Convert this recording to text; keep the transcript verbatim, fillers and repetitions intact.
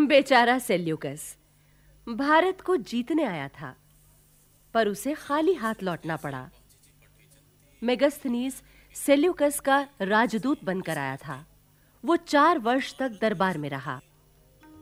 बेचारा सेल्यूकस भारत को जीतने आया था, पर उसे खाली हाथ लौटना पड़ा। मेगास्थनीज सेल्यूकस का राजदूत बनकर आया था। वो चार वर्ष तक दरबार में रहा।